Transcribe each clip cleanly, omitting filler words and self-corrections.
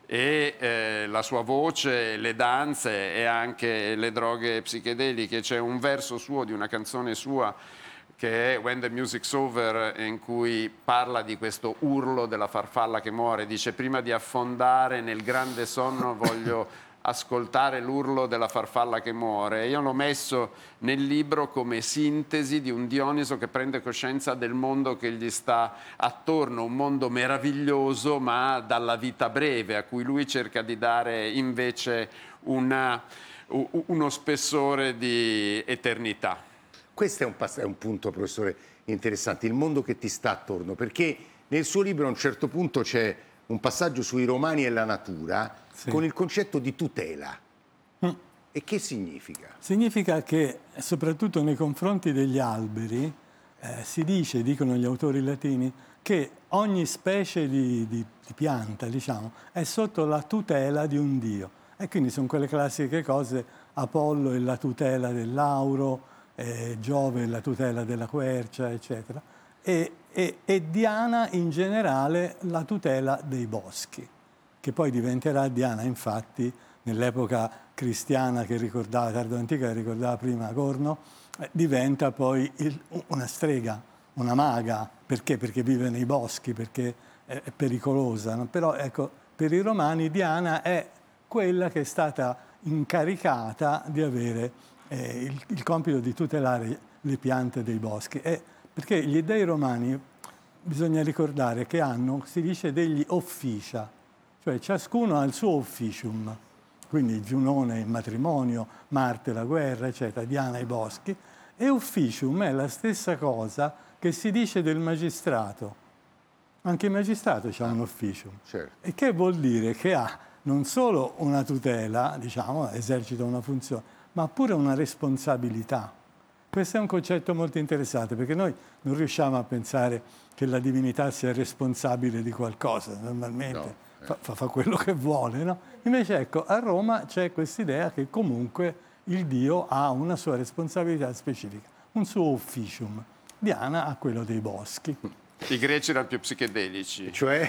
e la sua voce, le danze e anche le droghe psichedeliche. C'è un verso suo di una canzone sua che è When the Music's Over, in cui parla di questo urlo della farfalla che muore. Dice: prima di affondare nel grande sonno voglio ascoltare l'urlo della farfalla che muore. Io l'ho messo nel libro come sintesi di un Dioniso che prende coscienza del mondo che gli sta attorno, un mondo meraviglioso ma dalla vita breve, a cui lui cerca di dare invece uno spessore di eternità. Questo è un punto, professore, interessante, il mondo che ti sta attorno, perché nel suo libro a un certo punto c'è un passaggio sui romani e la natura, sì, con il concetto di tutela. E che significa? Significa che, soprattutto nei confronti degli alberi, dicono gli autori latini, che ogni specie di pianta, diciamo, è sotto la tutela di un dio. E quindi sono quelle classiche cose: Apollo è la tutela dell'auro, Giove è la tutela della quercia, eccetera. E Diana in generale la tutela dei boschi, che poi diventerà Diana, infatti, nell'epoca cristiana che ricordava, tardo-antica che ricordava prima Corno, diventa poi una strega, una maga. Perché? Perché vive nei boschi, perché è pericolosa, no? Però ecco, per i romani Diana è quella che è stata incaricata di avere il compito di tutelare le piante dei boschi. Perché gli dei romani, bisogna ricordare che hanno, si dice, degli officia, cioè ciascuno ha il suo officium, quindi Giunone il matrimonio, Marte la guerra, eccetera, Diana i boschi, e officium è la stessa cosa che si dice del magistrato. Anche il magistrato ha un officium. Certo. E che vuol dire che ha non solo una tutela, diciamo, esercita una funzione, ma pure una responsabilità. Questo è un concetto molto interessante, perché noi non riusciamo a pensare che la divinità sia responsabile di qualcosa, normalmente fa quello che vuole, no? Invece, ecco, a Roma c'è quest'idea che comunque il Dio ha una sua responsabilità specifica, un suo officium. Diana ha quello dei boschi. I greci erano più psichedelici, cioè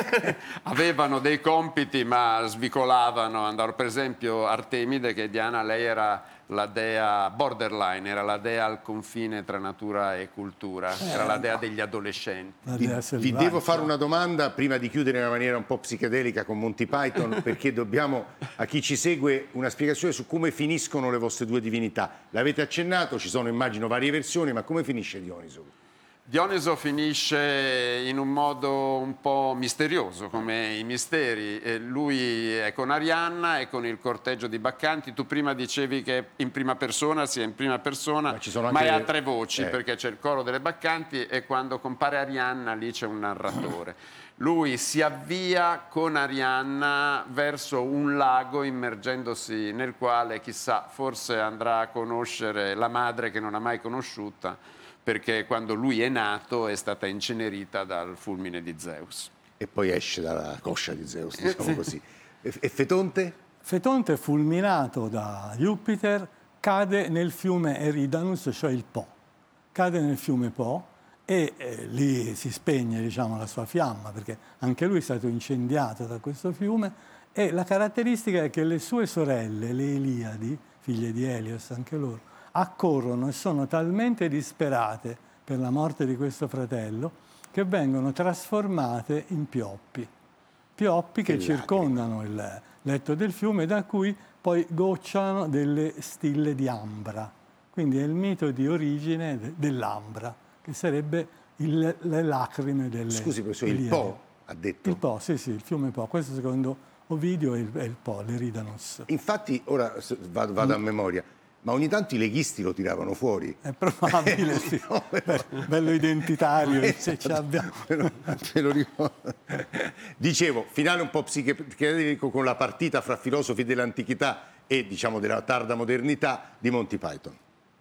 avevano dei compiti ma svicolavano, andavano, per esempio Artemide, che Diana, lei era la dea borderline, era la dea al confine tra natura e cultura, era la dea degli adolescenti. Vi devo fare una domanda prima di chiudere in una maniera un po' psichedelica con Monty Python, perché dobbiamo, a chi ci segue, una spiegazione su come finiscono le vostre due divinità. L'avete accennato, ci sono, immagino, varie versioni, ma come finisce Dioniso? Dioniso finisce in un modo un po' misterioso, come i misteri. Lui è con Arianna, è con il corteggio di Baccanti. Tu prima dicevi che in prima persona, sia in prima persona, ma è a tre voci, perché c'è il coro delle Baccanti e quando compare Arianna lì c'è un narratore. Lui si avvia con Arianna verso un lago, immergendosi nel quale, chissà, forse andrà a conoscere la madre che non ha mai conosciuta, perché quando lui è nato è stata incenerita dal fulmine di Zeus. E poi esce dalla coscia di Zeus, diciamo così. E Fetonte? Fetonte, fulminato da Jupiter, cade nel fiume Eridanus, cioè il Po. Cade nel fiume Po e lì si spegne, diciamo, la sua fiamma, perché anche lui è stato incendiato da questo fiume. E la caratteristica è che le sue sorelle, le Eliadi, figlie di Elios, anche loro, accorrono e sono talmente disperate per la morte di questo fratello che vengono trasformate in pioppi. Pioppi che circondano il letto del fiume, da cui poi gocciano delle stille di ambra. Quindi è il mito di origine dell'ambra, che sarebbe le lacrime delle... Scusi, professore, il Po ha detto? Il Po, sì, il fiume Po. Questo secondo Ovidio è il Po, l'Eridanus. Infatti, ora vado a memoria, ma ogni tanto i leghisti lo tiravano fuori. È probabile, sì. No, bello identitario, se ci abbiamo. Me lo ricordo. Dicevo, finale un po' psichedelico con la partita fra filosofi dell'antichità e, diciamo, della tarda modernità di Monty Python.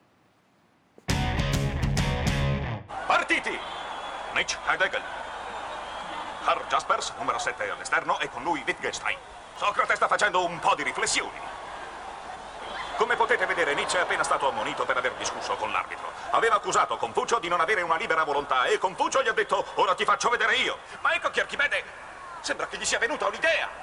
Partiti! Nietzsche, Heidegger. Karl Jaspers, numero 7 all'esterno, e con lui Wittgenstein. Socrate sta facendo un po' di riflessioni. Come potete vedere, Nietzsche è appena stato ammonito per aver discusso con l'arbitro. Aveva accusato Confucio di non avere una libera volontà e Confucio gli ha detto: ora ti faccio vedere io. Ma ecco che Archimede sembra che gli sia venuta un'idea.